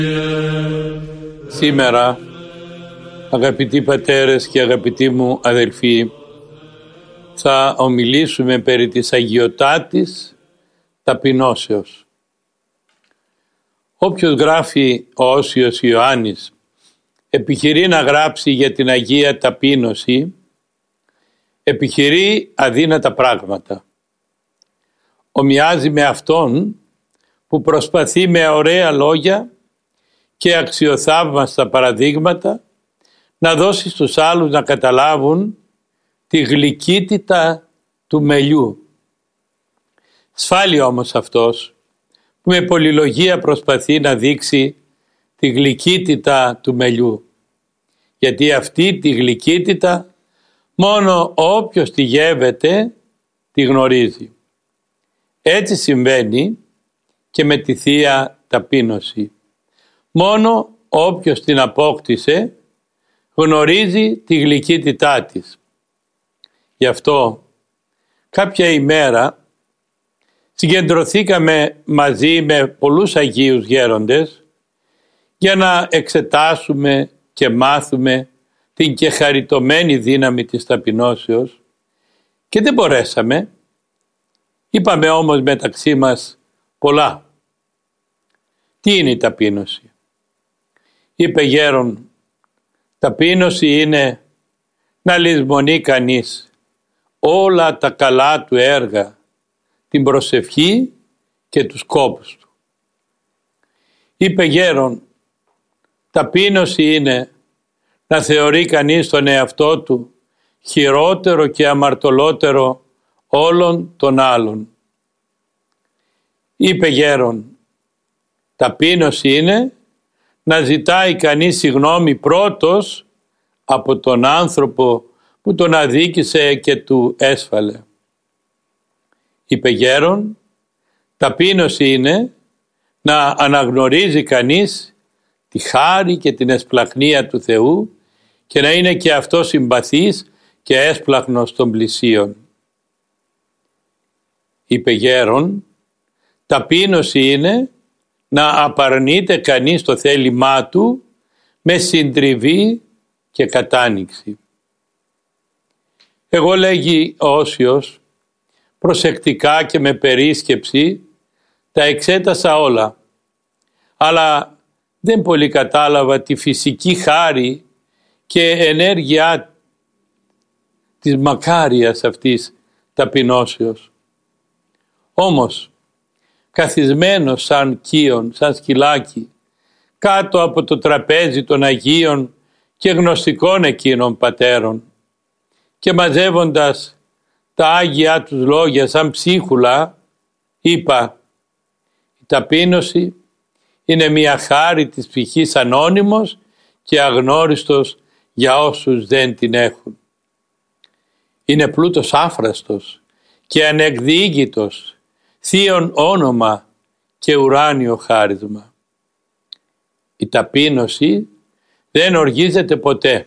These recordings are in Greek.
Σήμερα, αγαπητοί πατέρες και αγαπητοί μου αδελφοί, θα ομιλήσουμε περί της αγιωτάτης ταπεινώσεως. Όποιος γράφει ο Όσιος Ιωάννης επιχειρεί να γράψει για την Αγία Ταπείνωση, επιχειρεί αδύνατα πράγματα. Ομοιάζει με αυτόν που προσπαθεί με ωραία λόγια και αξιοθαύμαστα παραδείγματα να δώσει στους άλλους να καταλάβουν τη γλυκύτητα του μελιού. Σφάλει όμως αυτός που με πολυλογία προσπαθεί να δείξει τη γλυκύτητα του μελιού, γιατί αυτή τη γλυκύτητα μόνο όποιος τη γεύεται τη γνωρίζει. Έτσι συμβαίνει και με τη Θεία Ταπείνωση. Μόνο όποιος την απόκτησε γνωρίζει τη γλυκύτητά της. Γι' αυτό κάποια ημέρα συγκεντρωθήκαμε μαζί με πολλούς Αγίους Γέροντες για να εξετάσουμε και μάθουμε την κεχαριτωμένη δύναμη της ταπεινώσεως και δεν μπορέσαμε. Είπαμε όμως μεταξύ μας πολλά. Τι είναι η ταπείνωση? Είπε γέρον, ταπείνωση είναι να λησμονεί κανείς όλα τα καλά του έργα, την προσευχή και τους κόπους του. Είπε γέρον, ταπείνωση είναι να θεωρεί κανείς τον εαυτό του χειρότερο και αμαρτωλότερο όλων των άλλων. Είπε γέρον, ταπείνωση είναι να ζητάει κανείς συγγνώμη πρώτος από τον άνθρωπο που τον αδίκησε και του έσφαλε. Είπε γέρον, ταπείνωση είναι να αναγνωρίζει κανείς τη χάρη και την εσπλαχνία του Θεού και να είναι και αυτός συμπαθής και έσπλαχνος των πλησίων. Είπε γέρον, ταπείνωση είναι να απαρνείται κανείς το θέλημά του με συντριβή και κατάνοιξη. Εγώ, λέγει ο Όσιος, προσεκτικά και με περίσκεψη τα εξέτασα όλα, αλλά δεν πολύ κατάλαβα τη φυσική χάρη και ενέργειά της μακάριας αυτής ταπεινώσεως. Όμως, καθισμένος σαν κύον, σαν σκυλάκι, κάτω από το τραπέζι των Αγίων και γνωστικών εκείνων πατέρων και μαζεύοντας τα Άγια τους λόγια σαν ψίχουλα, είπα, η ταπείνωση είναι μια χάρη της ψυχής ανώνυμος και αγνώριστος για όσους δεν την έχουν. Είναι πλούτος άφραστος και ανεκδιήγητος, θείον όνομα και ουράνιο χάρισμα. Η ταπείνωση δεν οργίζεται ποτέ,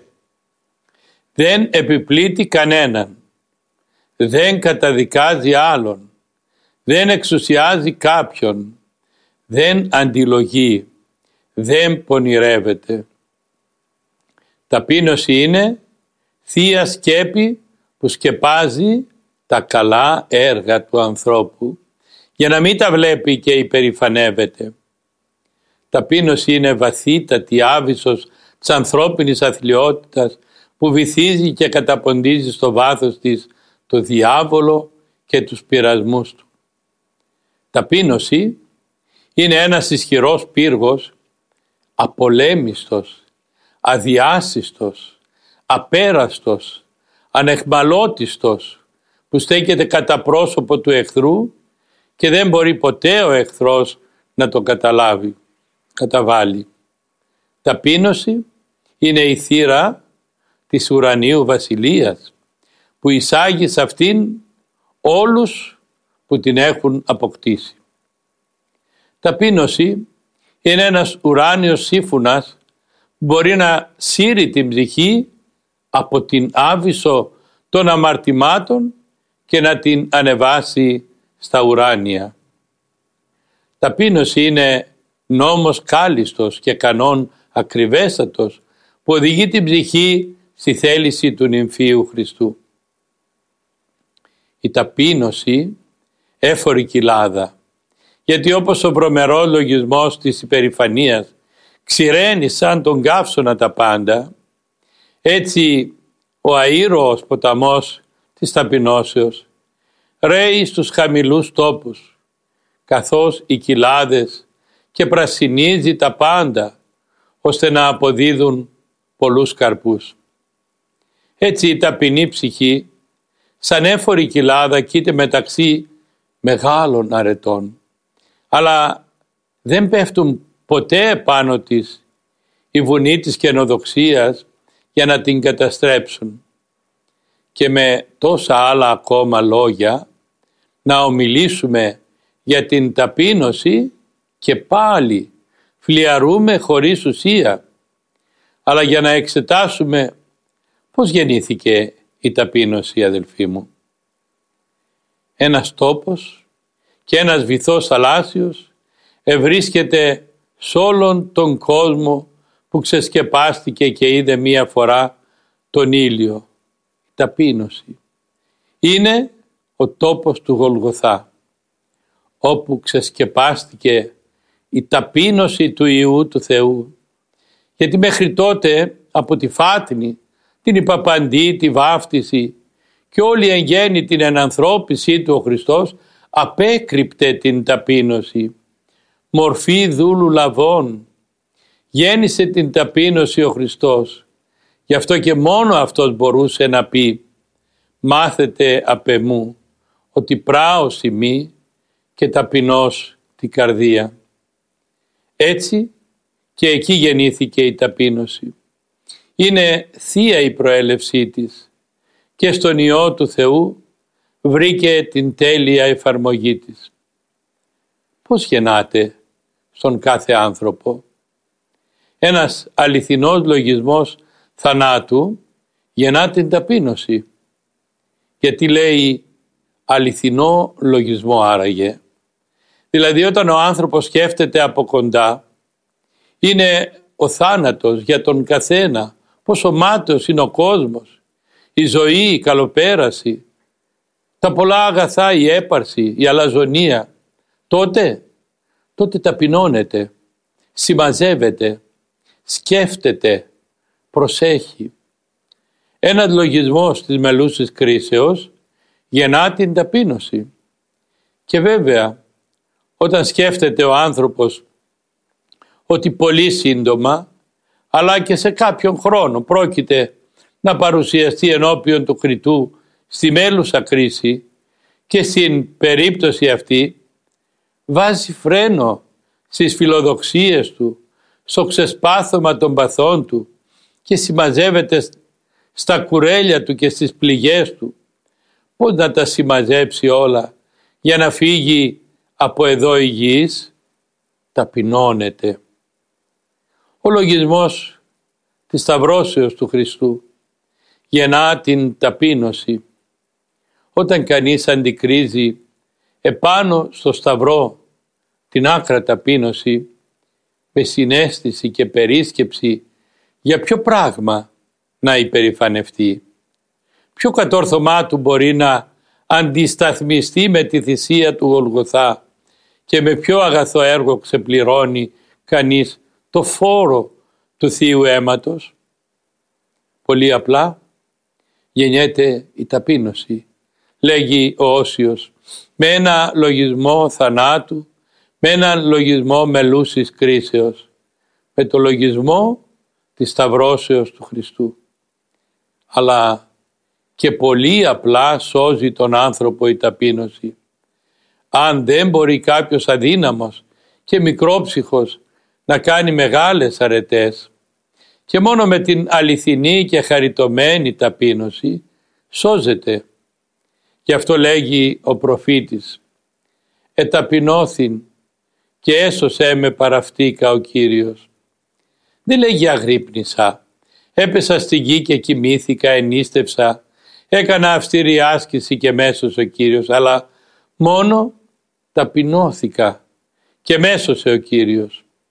δεν επιπλήττει κανέναν, δεν καταδικάζει άλλον, δεν εξουσιάζει κάποιον, δεν αντιλογεί, δεν πονηρεύεται. Ταπείνωση είναι θεία σκέπη που σκεπάζει τα καλά έργα του ανθρώπου για να μην τα βλέπει και υπερηφανεύεται. Ταπείνωση είναι βαθύτατη άβυσσος της ανθρώπινης αθλιότητας που βυθίζει και καταποντίζει στο βάθος της το διάβολο και τους πειρασμούς του. Ταπείνωση είναι ένας ισχυρός πύργος, απολέμιστος, αδιάσυστος, απέραστος, ανεχμαλώτιστος, που στέκεται κατά πρόσωπο του εχθρού και δεν μπορεί ποτέ ο εχθρός να το καταβάλει. Ταπείνωση είναι η θύρα της ουρανίου βασιλείας που εισάγει σε αυτήν όλους που την έχουν αποκτήσει. Ταπείνωση είναι ένας ουράνιος σύμφωνας που μπορεί να σύρει την ψυχή από την άβυσσο των αμαρτημάτων και να την ανεβάσει στα ουράνια. Ταπείνωση είναι νόμος κάλλιστος και κανόν ακριβέστατος που οδηγεί την ψυχή στη θέληση του νυμφίου Χριστού. Η ταπείνωση έφορη κοιλάδα, γιατί όπως ο βρωμερός λογισμός της υπερηφανίας ξηραίνει σαν τον καύσωνα τα πάντα, έτσι ο αήρωος ποταμός της ταπεινώσεως ρέει στους χαμηλούς τόπους, καθώς οι κοιλάδες και πρασινίζει τα πάντα, ώστε να αποδίδουν πολλούς καρπούς. Έτσι η ταπεινή ψυχή, σαν έφορη κοιλάδα, κοίται μεταξύ μεγάλων αρετών, αλλά δεν πέφτουν ποτέ πάνω της η βουνή της καινοδοξίας για να την καταστρέψουν. Και με τόσα άλλα ακόμα λόγια να ομιλήσουμε για την ταπείνωση και πάλι φλιαρούμε χωρίς ουσία, αλλά για να εξετάσουμε πώς γεννήθηκε η ταπείνωση, αδελφοί μου. Ένας τόπος και ένας βυθός θαλάσσιος ευρίσκεται σ' όλον τον κόσμο που ξεσκεπάστηκε και είδε μία φορά τον ήλιο. Η ταπείνωση είναι ο τόπος του Γολγοθά, όπου ξεσκεπάστηκε η ταπείνωση του Υιού του Θεού, γιατί μέχρι τότε από τη φάτνη, την υπαπαντή, τη βάφτιση και όλη εν γέννη την ενανθρώπισή του ο Χριστός απέκρυπτε την ταπείνωση. Μορφή δούλου λαβών γέννησε την ταπείνωση ο Χριστός. Γι' αυτό και μόνο Αυτός μπορούσε να πει «Μάθετε απ' εμού ότι πράος ημί και ταπεινός την καρδία». Έτσι και εκεί γεννήθηκε η ταπείνωση. Είναι θεία η προέλευσή της και στον Υιό του Θεού βρήκε την τέλεια εφαρμογή της. Πώς γεννάται στον κάθε άνθρωπο? Ένας αληθινός λογισμός θανάτου γεννά την ταπείνωση. Γιατί λέει αληθινό λογισμό άραγε? Δηλαδή όταν ο άνθρωπος σκέφτεται από κοντά, είναι ο θάνατος για τον καθένα, πόσο μάταιος είναι ο κόσμος, η ζωή, η καλοπέραση, τα πολλά αγαθά, η έπαρση, η αλαζονία. Τότε ταπεινώνεται, συμμαζεύεται, σκέφτεται, προσέχει. Ένας λογισμός της μελούσης κρίσεως γεννά την ταπείνωση. Και βέβαια, όταν σκέφτεται ο άνθρωπος ότι πολύ σύντομα, αλλά και σε κάποιον χρόνο πρόκειται να παρουσιαστεί ενώπιον του Κριτού στη μέλουσα κρίση, και στην περίπτωση αυτή βάζει φρένο στις φιλοδοξίες του, στο ξεσπάθωμα των παθών του και συμμαζεύεται στα κουρέλια του και στις πληγές του. Πώς να τα συμμαζέψει όλα για να φύγει από εδώ υγιής? Ταπεινώνεται. Ο λογισμός της σταυρώσεως του Χριστού γεννά την ταπείνωση. Όταν κανείς αντικρίζει επάνω στο σταυρό την άκρα ταπείνωση, με συναίσθηση και περίσκεψη για ποιο πράγμα να υπερηφανευτεί, ποιο κατόρθωμά του μπορεί να αντισταθμιστεί με τη θυσία του Γολγοθά και με ποιο αγαθό έργο ξεπληρώνει κανείς το φόρο του Θείου αίματος? Πολύ απλά γεννιέται η ταπείνωση, λέγει ο Όσιος, με ένα λογισμό θανάτου, με ένα λογισμό μελούσης κρίσεως, με το λογισμό της σταυρώσεως του Χριστού. Αλλά και πολύ απλά σώζει τον άνθρωπο η ταπείνωση. Αν δεν μπορεί κάποιος αδύναμος και μικρόψυχος να κάνει μεγάλες αρετές, και μόνο με την αληθινή και χαριτωμένη ταπείνωση σώζεται. Γι' αυτό λέγει ο προφήτης «Εταπεινώθην και έσωσέ με παραυτήκα ο Κύριος». Δεν λέγει αγρύπνησα, έπεσα στην γη και κοιμήθηκα, ενίστευσα, έκανα αυστηρή άσκηση και μέσωσε ο Κύριος, αλλά μόνο ταπεινώθηκα και μέσωσε ο Κύριος.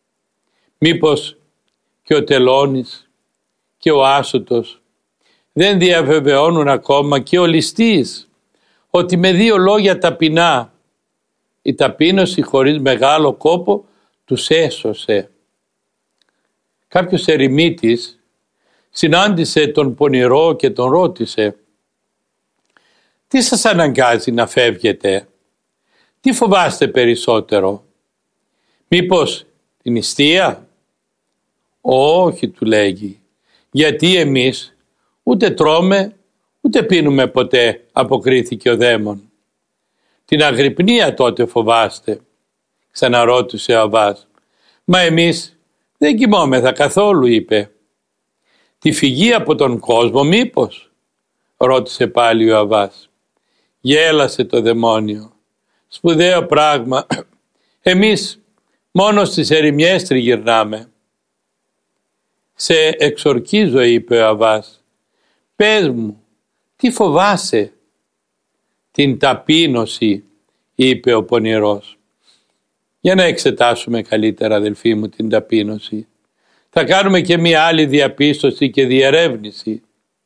Μήπως και ο τελώνης και ο άσωτος δεν διαβεβαιώνουν ακόμα και ο ληστής ότι με 2 λόγια ταπεινά η ταπείνωση χωρίς μεγάλο κόπο τους έσωσε. Κάποιος ερημίτης συνάντησε τον πονηρό και τον ρώτησε: «Τι σας αναγκάζει να φεύγετε? Τι φοβάστε περισσότερο? Μήπως την νηστεία?» «Όχι», του λέγει, «γιατί εμείς ούτε τρώμε ούτε πίνουμε ποτέ», αποκρίθηκε ο δαίμον. «Την αγρυπνία τότε φοβάστε?» ξαναρώτησε ο Αββάς. «Μα εμείς δεν κοιμόμεθα καθόλου», είπε. «Τη φυγή από τον κόσμο μήπως?» ρώτησε πάλι ο Αββάς. Γέλασε το δαιμόνιο. «Σπουδαίο πράγμα. Εμείς μόνο στις ερημιές τριγυρνάμε». «Σε εξορκίζω», είπε ο Αββάς. «Πες μου, τι φοβάσαι?» «Την ταπείνωση», είπε ο πονηρός. «Για να εξετάσουμε καλύτερα, αδελφοί μου, την ταπείνωση. Θα κάνουμε και μία άλλη διαπίστωση και διερεύνηση».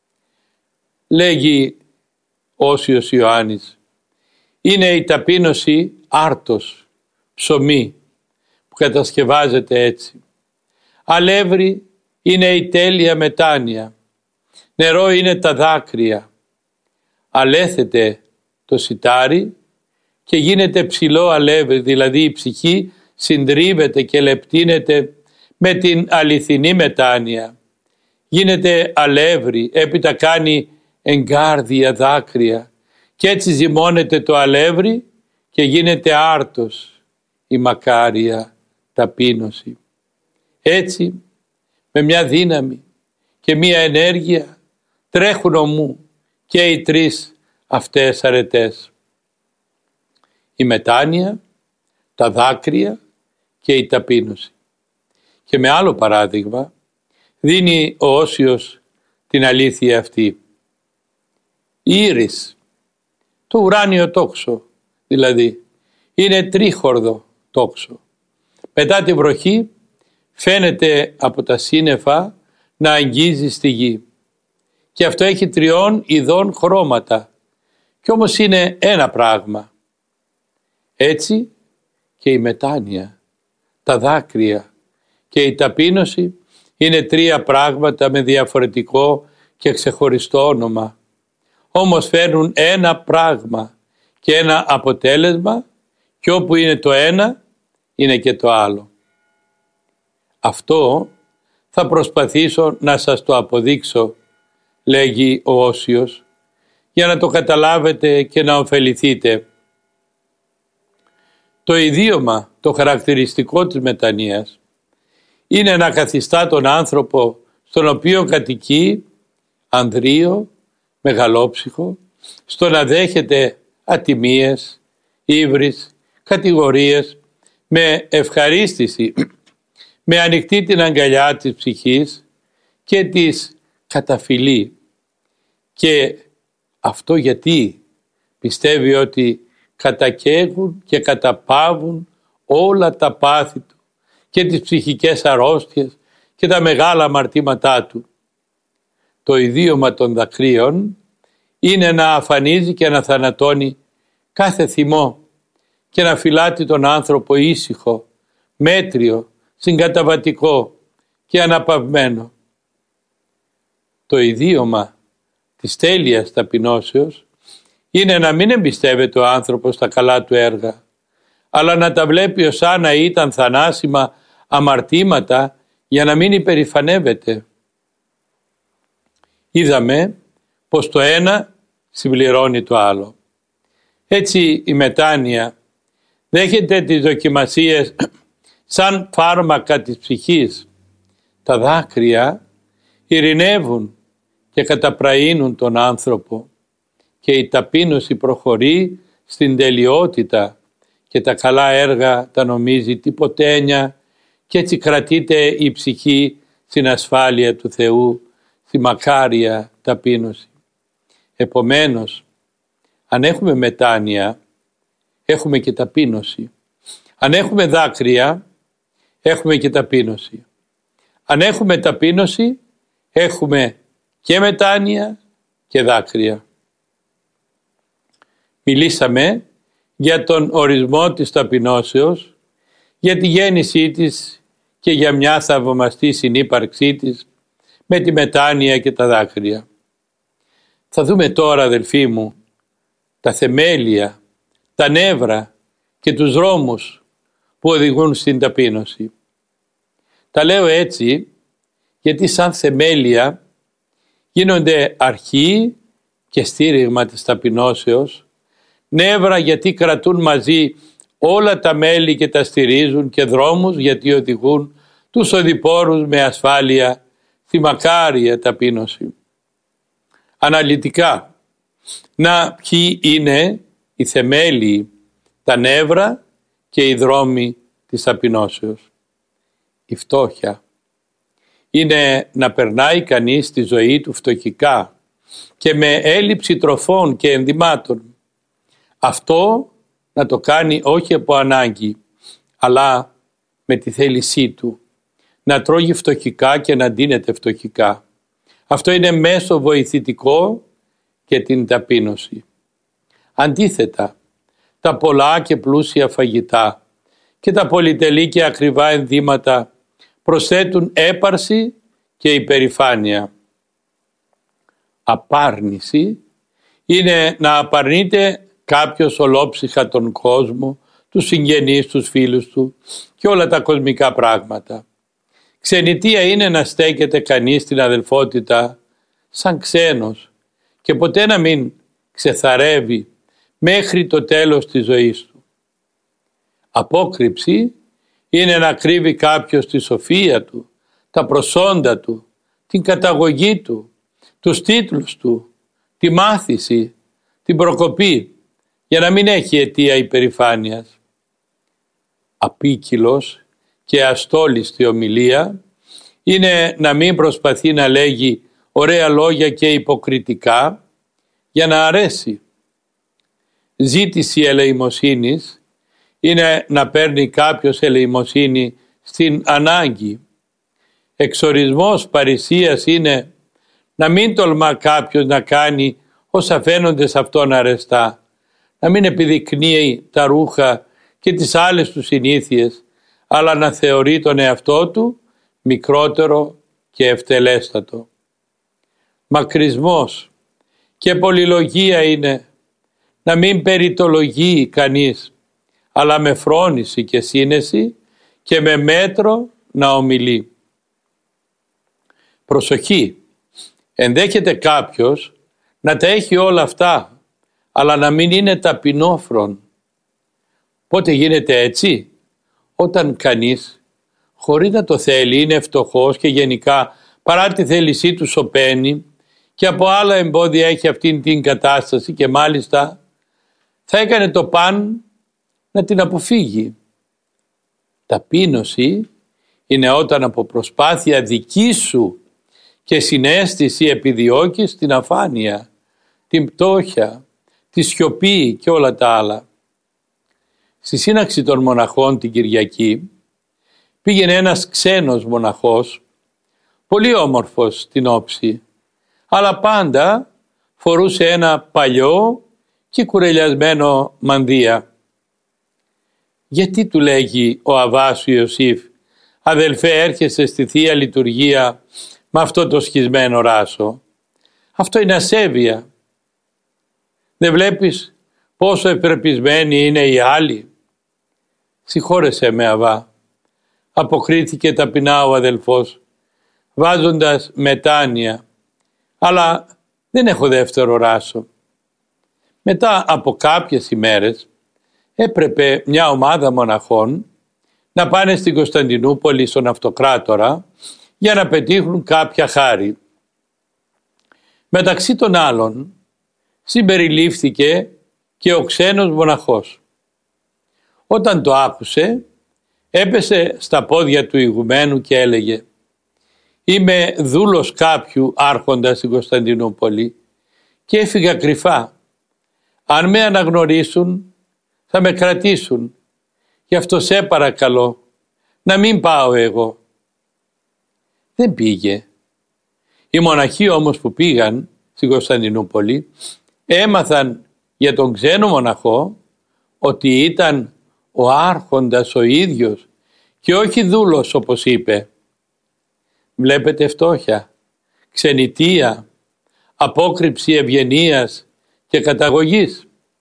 Λέγει Όσιος Ιωάννης: «Είναι η ταπείνωση άρτος, ψωμί, που κατασκευάζεται έτσι. Αλεύρι είναι η τέλεια μετάνοια. Νερό είναι τα δάκρυα. Αλέθεται το σιτάρι και γίνεται ψηλό αλεύρι, δηλαδή η ψυχή συντρίβεται και λεπτύνεται με την αληθινή μετάνοια. Γίνεται αλεύρι, έπειτα κάνει εγκάρδια δάκρυα και έτσι ζυμώνεται το αλεύρι και γίνεται άρτος, η μακάρια ταπείνωση. Έτσι, με μια δύναμη και μια ενέργεια τρέχουν ομού και οι 3 αυτές αρετές: η μετάνοια, τα δάκρυα και η ταπείνωση. Και με άλλο παράδειγμα δίνει ο Όσιος την αλήθεια αυτή. Η ήρις, το ουράνιο τόξο δηλαδή, είναι τρίχορδο τόξο. Μετά τη βροχή φαίνεται από τα σύννεφα να αγγίζει στη γη. Και αυτό έχει 3 ειδών χρώματα. Κι όμως είναι ένα πράγμα. Έτσι και η μετάνοια, τα δάκρυα και η ταπείνωση είναι 3 πράγματα με διαφορετικό και ξεχωριστό όνομα. Όμως φέρνουν ένα πράγμα και ένα αποτέλεσμα, και όπου είναι το ένα είναι και το άλλο. Αυτό θα προσπαθήσω να σας το αποδείξω, λέγει ο Όσιος, για να το καταλάβετε και να ωφεληθείτε. Το ιδίωμα, το χαρακτηριστικό της μετανοίας, είναι να καθιστά τον άνθρωπο στον οποίο κατοικεί ανδρείο, μεγαλόψυχο, στο να δέχεται ατιμίες, ύβρις, κατηγορίες, με ευχαρίστηση, με ανοιχτή την αγκαλιά της ψυχής και της καταφυλεί. Και αυτό γιατί πιστεύει ότι κατακαίγουν και καταπαύουν όλα τα πάθη του και τις ψυχικές αρρώστιες και τα μεγάλα αμαρτήματά του. Το ιδίωμα των δακρύων είναι να αφανίζει και να θανατώνει κάθε θυμό και να φυλάτει τον άνθρωπο ήσυχο, μέτριο, συγκαταβατικό και αναπαυμένο. Το ιδίωμα της τέλειας ταπεινώσεως είναι να μην εμπιστεύεται ο άνθρωπος τα καλά του έργα, αλλά να τα βλέπει ως αν να ήταν θανάσιμα αμαρτήματα για να μην υπερηφανεύεται. Είδαμε πως το ένα συμπληρώνει το άλλο. Έτσι η μετάνοια δέχεται τις δοκιμασίες σαν φάρμακα της ψυχής. Τα δάκρυα ειρηνεύουν και καταπραίνουν τον άνθρωπο και η ταπείνωση προχωρεί στην τελειότητα και τα καλά έργα τα νομίζει τυποτένια και έτσι κρατείται η ψυχή στην ασφάλεια του Θεού, στη μακάρια ταπείνωση. Επομένως, αν έχουμε μετάνοια, έχουμε και ταπείνωση. Αν έχουμε δάκρυα, έχουμε και ταπείνωση. Αν έχουμε ταπείνωση, έχουμε και μετάνοια και δάκρυα. Μιλήσαμε για τον ορισμό της ταπεινώσεως, για τη γέννησή της και για μια θαυμαστή συνύπαρξή της με τη μετάνοια και τα δάκρυα. Θα δούμε τώρα, αδελφοί μου, τα θεμέλια, τα νεύρα και τους δρόμους που οδηγούν στην ταπείνωση. Τα λέω έτσι γιατί σαν θεμέλια γίνονται αρχή και στήριγμα της ταπεινώσεως, νεύρα γιατί κρατούν μαζί όλα τα μέλη και τα στηρίζουν, και δρόμους γιατί οδηγούν τους οδηπόρους με ασφάλεια στη μακάρια ταπείνωση. Αναλυτικά, ποιοι είναι οι θεμέλιοι, τα νεύρα και οι δρόμοι της ταπεινώσεως. Η φτώχεια είναι να περνάει κανείς τη ζωή του φτωχικά και με έλλειψη τροφών και ενδυμάτων. Αυτό να το κάνει όχι από ανάγκη, αλλά με τη θέλησή του, να τρώγει φτωχικά και να ντύνεται φτωχικά. Αυτό είναι μέσο βοηθητικό και την ταπείνωση. Αντίθετα, τα πολλά και πλούσια φαγητά και τα πολυτελή και ακριβά ενδύματα προσθέτουν έπαρση και υπερηφάνεια. Απάρνηση είναι να απαρνείται κάποιος ολόψυχα τον κόσμο, τους συγγενείς, τους φίλους του και όλα τα κοσμικά πράγματα. Ξενιτεία είναι να στέκεται κανείς στην αδελφότητα σαν ξένος και ποτέ να μην ξεθαρεύει μέχρι το τέλος της ζωής του. Απόκρυψη είναι να κρύβει κάποιος τη σοφία του, τα προσόντα του, την καταγωγή του, τους τίτλους του, τη μάθηση, την προκοπή, για να μην έχει αιτία υπερηφάνειας. Απίκυλος και αστόλιστη ομιλία είναι να μην προσπαθεί να λέγει ωραία λόγια και υποκριτικά για να αρέσει. Ζήτηση ελεημοσύνης είναι να παίρνει κάποιος ελεημοσύνη στην ανάγκη. Εξορισμός παρησίας είναι να μην τολμά κάποιος να κάνει όσα φαίνονται σε αυτόν αρεστά, να μην επιδεικνύει τα ρούχα και τις άλλες του συνήθειες, αλλά να θεωρεί τον εαυτό του μικρότερο και ευτελέστατο. Μακρισμός και πολυλογία είναι να μην περιτολογεί κανείς, αλλά με φρόνηση και σύνεση και με μέτρο να ομιλεί. Προσοχή, ενδέχεται κάποιος να τα έχει όλα αυτά, αλλά να μην είναι ταπεινόφρον. Πότε γίνεται έτσι? Όταν κανείς, χωρίς να το θέλει, είναι φτωχός και γενικά παρά τη θέλησή του σωπαίνει και από άλλα εμπόδια έχει αυτήν την κατάσταση και μάλιστα θα έκανε το παν να την αποφύγει. Ταπείνωση είναι όταν από προσπάθεια δική σου και συναίσθηση επιδιώκεις την αφάνεια, την πτώχεια, τη σιωπή και όλα τα άλλα. Στη σύναξη των μοναχών την Κυριακή πήγαινε ένας ξένος μοναχός, πολύ όμορφος στην όψη, αλλά πάντα φορούσε ένα παλιό και κουρελιασμένο μανδύα. Γιατί, του λέγει ο Αββάς ο Ιωσήφ, αδελφέ, έρχεσαι στη Θεία Λειτουργία με αυτό το σχισμένο ράσο? Αυτό είναι ασέβεια. Δεν βλέπεις πόσο επρεπισμένοι είναι οι άλλοι? Συγχώρεσέ με, Αββά, αποκρίθηκε ταπεινά ο αδελφός, βάζοντας μετάνοια, αλλά δεν έχω δεύτερο ράσο. Μετά από κάποιες ημέρες έπρεπε μια ομάδα μοναχών να πάνε στην Κωνσταντινούπολη στον Αυτοκράτορα για να πετύχουν κάποια χάρη. Μεταξύ των άλλων συμπεριλήφθηκε και ο ξένος μοναχός. Όταν το άκουσε, έπεσε στα πόδια του ηγουμένου και έλεγε «Είμαι δούλος κάποιου άρχοντα στην Κωνσταντινούπολη και έφυγα κρυφά. Αν με αναγνωρίσουν θα με κρατήσουν. Γι' αυτό σε παρακαλώ να μην πάω εγώ. Δεν πήγε. Οι μοναχοί όμως που πήγαν στην Κωνσταντινούπολη έμαθαν για τον ξένο μοναχό ότι ήταν ο άρχοντας ο ίδιος και όχι δούλος όπως είπε. Βλέπετε φτώχεια, ξενιτεία, απόκρυψη ευγενίας και καταγωγής.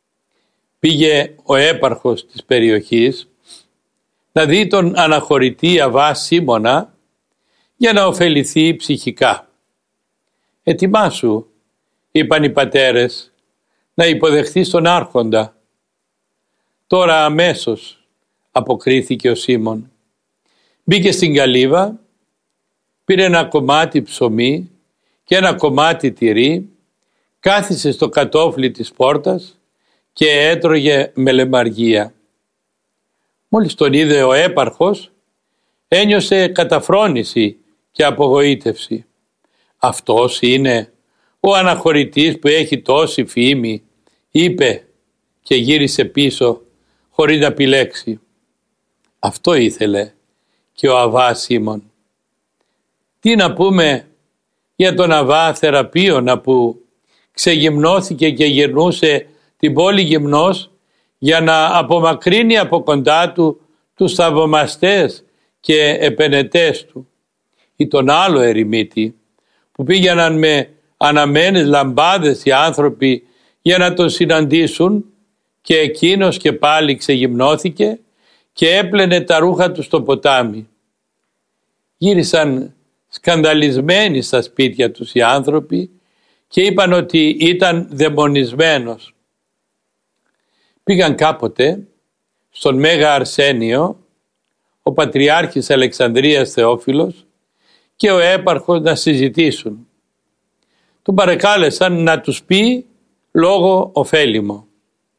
Πήγε ο έπαρχος της περιοχής να δει τον αναχωρητή Αββά Σίμωνα για να ωφεληθεί ψυχικά. «Ετοιμάσου», είπαν οι πατέρες, «να υποδεχθείς τον άρχοντα». «Τώρα αμέσως», αποκρίθηκε ο Σίμων. Μπήκε στην καλύβα, πήρε ένα κομμάτι ψωμί και ένα κομμάτι τυρί, κάθισε στο κατόφλι της πόρτας και έτρωγε με λεμαργία. Μόλις τον είδε ο έπαρχος, ένιωσε καταφρόνηση και απογοήτευση. «Αυτός είναι ο αναχωρητής που έχει τόση φήμη», είπε και γύρισε πίσω χωρίς να επιλέξει. Αυτό ήθελε και ο Αββά Σίμων. Τι να πούμε για τον Αββά Θεραπείωνα που ξεγυμνώθηκε και γυρνούσε την πόλη γυμνός για να απομακρύνει από κοντά του τους θαυμαστές και επενετές του, ή τον άλλο ερημίτη που πήγαιναν με αναμένες λαμπάδες οι άνθρωποι για να τον συναντήσουν και εκείνος και πάλι ξεγυμνώθηκε και έπλαινε τα ρούχα του στο ποτάμι. Γύρισαν σκανδαλισμένοι στα σπίτια τους οι άνθρωποι και είπαν ότι ήταν δαιμονισμένος. Πήγαν κάποτε στον Μέγα Αρσένιο, ο Πατριάρχης Αλεξανδρίας Θεόφιλος και ο έπαρχος να συζητήσουν. Τον παρεκάλεσαν να τους πει λόγο ωφέλιμο.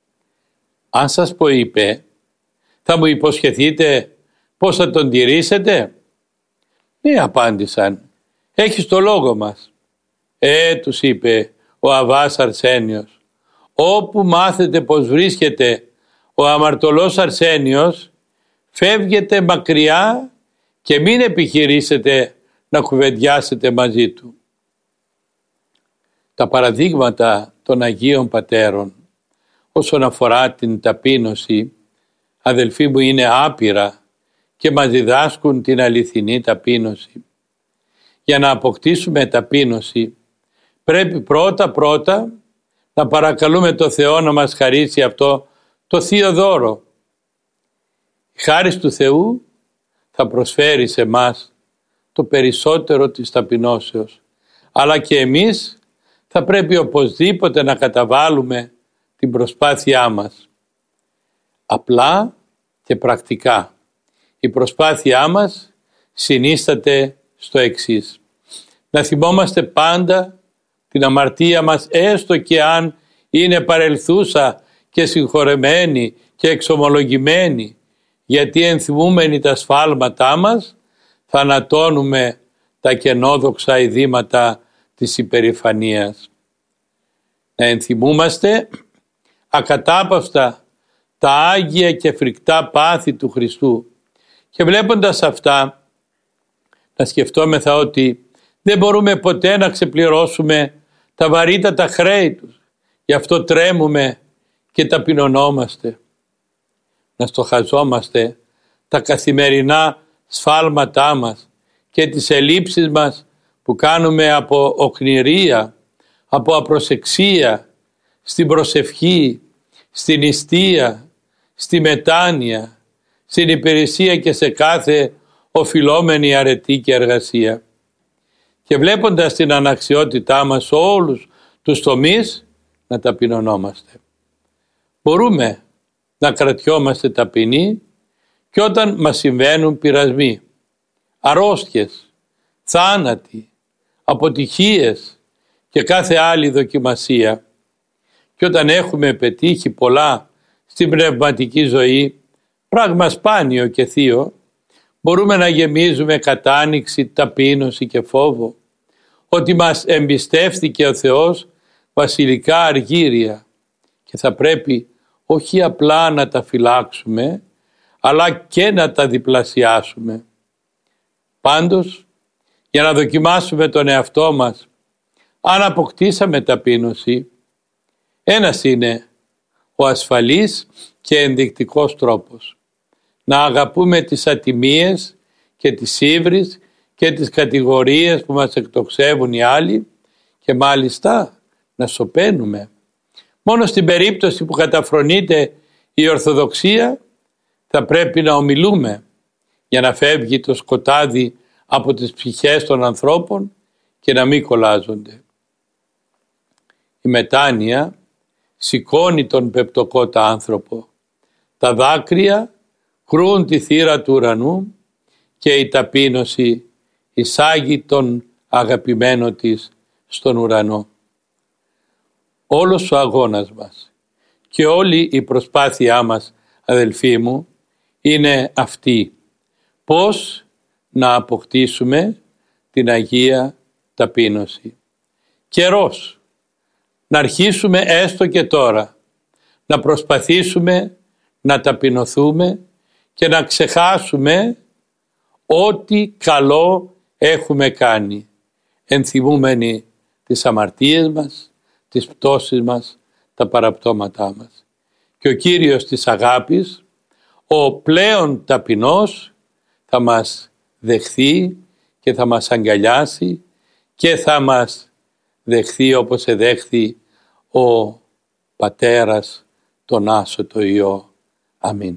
«Αν σας πω», είπε, «θα μου υποσχεθείτε πώς θα τον τηρήσετε?» «Ναι», απάντησαν, «έχεις το λόγο μας». Τους είπε ο Αββάς Αρσένιος, «όπου μάθετε πως βρίσκεται ο αμαρτωλός Αρσένιος, φεύγετε μακριά και μην επιχειρήσετε να κουβεντιάσετε μαζί του». Τα παραδείγματα των Αγίων Πατέρων όσον αφορά την ταπείνωση, αδελφοί μου, είναι άπειρα και μας διδάσκουν την αληθινή ταπείνωση. Για να αποκτήσουμε ταπείνωση πρέπει πρώτα να παρακαλούμε το Θεό να μας χαρίσει αυτό το θείο δώρο. Η χάρις του Θεού θα προσφέρει σε μας το περισσότερο της ταπεινώσεως, αλλά και εμείς θα πρέπει οπωσδήποτε να καταβάλουμε την προσπάθειά μας. Απλά και πρακτικά. Η προσπάθειά μας συνίσταται στο εξής: να θυμόμαστε πάντα την αμαρτία μας, έστω και αν είναι παρελθούσα και συγχωρεμένη και εξομολογημένη, γιατί ενθυμούμενοι τα σφάλματά μας θανατώνουμε τα κενόδοξα ειδήματα της υπερηφανίας. Να ενθυμούμαστε ακατάπαυστα τα άγια και φρικτά πάθη του Χριστού και βλέποντας αυτά να σκεφτόμεθα ότι δεν μπορούμε ποτέ να ξεπληρώσουμε τα βαρύτατα χρέη τους. Γι' αυτό τρέμουμε και ταπεινωνόμαστε. Να στοχαζόμαστε τα καθημερινά σφάλματά μας και τις ελλείψεις μας που κάνουμε από οκνηρία, από απροσεξία, στην προσευχή, στην νηστεία, στη μετάνοια, στην υπηρεσία και σε κάθε οφειλόμενη αρετή και εργασία. Και βλέποντας την αναξιότητά μας σε όλους τους τομείς, να ταπεινωνόμαστε. Μπορούμε να κρατιόμαστε ταπεινοί και όταν μας συμβαίνουν πειρασμοί, αρρώστιες, θάνατοι, αποτυχίες και κάθε άλλη δοκιμασία. Και όταν έχουμε πετύχει πολλά στην πνευματική ζωή, πράγμα σπάνιο και θείο, μπορούμε να γεμίζουμε κατάνοιξη, ταπείνωση και φόβο, ότι μας εμπιστεύθηκε ο Θεός βασιλικά αργύρια και θα πρέπει όχι απλά να τα φυλάξουμε, αλλά και να τα διπλασιάσουμε. Πάντως, για να δοκιμάσουμε τον εαυτό μας, αν αποκτήσαμε ταπείνωση, ένας είναι ο ασφαλής και ενδεικτικός τρόπος. Να αγαπούμε τις ατιμίες και τις ύβρις και τις κατηγορίες που μας εκτοξεύουν οι άλλοι και μάλιστα να σωπαίνουμε. Μόνο στην περίπτωση που καταφρονείται η Ορθοδοξία θα πρέπει να ομιλούμε για να φεύγει το σκοτάδι από τις ψυχές των ανθρώπων και να μην κολλάζονται. Η μετάνοια σηκώνει τον πεπτοκότα άνθρωπο. Τα δάκρυα κρούν τη θύρα του ουρανού και η ταπείνωση εισάγει τον αγαπημένο της στον ουρανό. Όλος ο αγώνας μας και όλη η προσπάθειά μας, αδελφοί μου, είναι αυτή. Πώς να αποκτήσουμε την Αγία Ταπείνωση. Καιρός να αρχίσουμε έστω και τώρα να προσπαθήσουμε να ταπεινωθούμε και να ξεχάσουμε ό,τι καλό έχουμε κάνει, ενθυμούμενοι τις αμαρτίες μας, τις πτώσεις μας, τα παραπτώματά μας. Και ο Κύριος της αγάπης, ο πλέον ταπεινός, θα μας δεχθεί και θα μας αγκαλιάσει και θα μας δεχθεί όπως εδέχθη ο Πατέρας τον άσωτο Υιό. Αμήν.